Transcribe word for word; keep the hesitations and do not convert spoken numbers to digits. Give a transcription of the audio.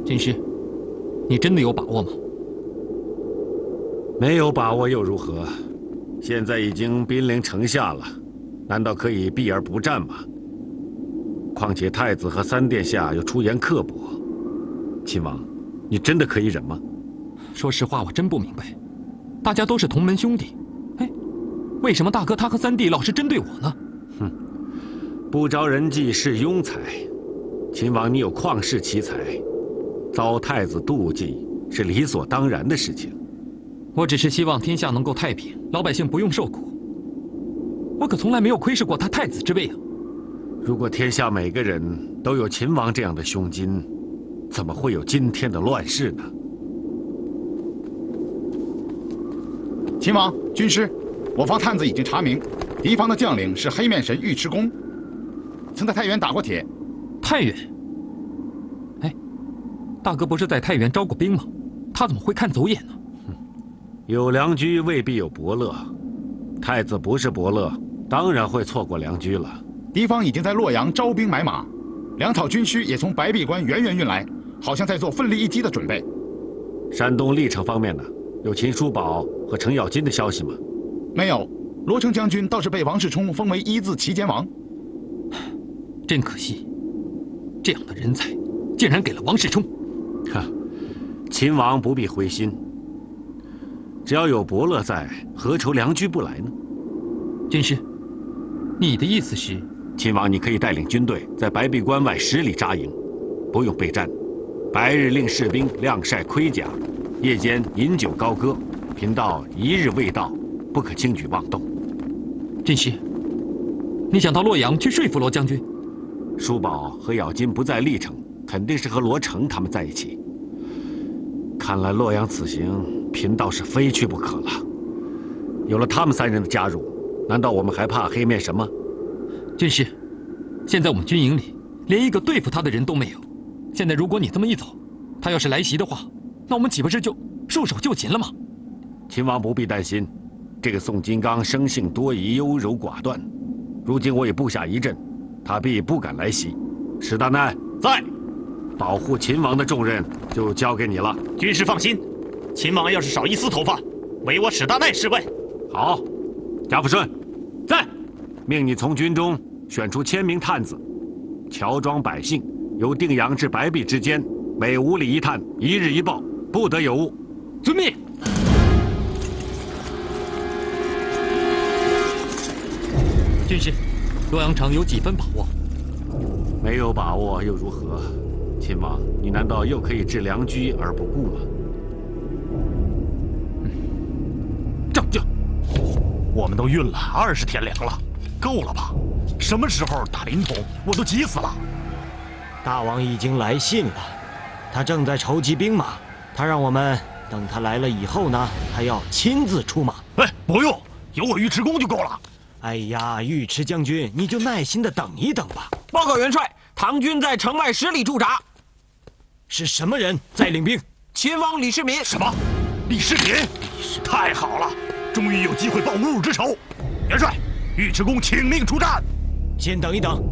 军师，你真的有把握吗？ 没有把握又如何？现在已经兵临城下了，难道可以避而不战吗？况且太子和三殿下又出言刻薄，亲王，你真的可以忍吗？ 说实话，我真不明白，大家都是同门兄弟，哎，为什么大哥他和三弟老是针对我呢？ 哼，不招人忌是庸才。亲王，你有旷世奇才，遭太子妒忌是理所当然的事情。 我只是希望天下能够太平，老百姓不用受苦。我可从来没有窥视过他太子之位啊！ 如果天下每个人都有秦王这样的胸襟，怎么会有今天的乱世呢？ 秦王、军师，我方探子已经查明，敌方的将领是黑面神尉迟恭，曾在太原打过铁。 太原？哎，大哥不是在太原招过兵吗？他怎么会看走眼呢？ 有良驹未必有伯乐，太子不是伯乐，当然会错过良驹了。 敌方已经在洛阳招兵买马，粮草军需也从白璧关源源运来，好像在做奋力一击的准备。 山东历城方面呢，有秦叔宝和程咬金的消息吗？ 没有，罗成将军倒是被王世充封为一字齐肩王。 真可惜，这样的人才竟然给了王世充。 哈，秦王不必灰心。只要有伯乐在，何愁良驹不来呢？ 军师，你的意思是， 秦王，你可以带领军队在白璧关外十里扎营，不用备战，白日令士兵晾晒盔甲，夜间饮酒高歌，贫道一日未到，不可轻举妄动。 军师，你想到洛阳去说服罗将军？ 叔宝和咬金不在历城，肯定是和罗成他们在一起。看来洛阳此行，贫道是非去不可了。有了他们三人的加入，难道我们还怕黑面神吗？ 军师，现在我们军营里连一个对付他的人都没有。现在如果你这么一走，他要是来袭的话，那我们岂不是就束手就擒了吗？ 秦王不必担心，这个宋金刚生性多疑、优柔寡断，如今我已布下一阵，他必不敢来袭。史大难在，保护秦王的重任就交给你了。 军师放心，秦王要是少一丝头发，唯我史大奈是问。 好，贾福顺，在，命你从军中选出千名探子，乔装百姓，由定阳至白璧之间，每五里一探，一日一报，不得有误。 遵命。军师，洛阳城有几分把握？ 没有把握又如何？秦王，你难道又可以置良驹而不顾吗？ 上将， 我们都运了二十天粮了，够了吧？什么时候打临潼，我都急死了。 大王已经来信了，他正在筹集兵马，他让我们等他来了以后呢，他要亲自出马。 哎，不用，有我尉迟恭就够了。 哎呀，尉迟将军，你就耐心的等一等吧。 报告元帅，唐军在城外十里驻扎。 是什么人在领兵？ 秦王李世民。 什么？李世民？太好了，终于有机会报侮辱之仇。元帅，尉迟恭请命出战。 先等一等。